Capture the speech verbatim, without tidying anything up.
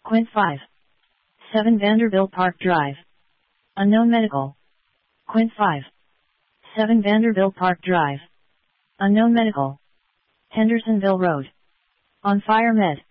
Quint five. seven Vanderbilt Park Drive. Unknown medical. Quint five. seven Vanderbilt Park Drive. Unknown medical. Hendersonville Road. On Fire Med.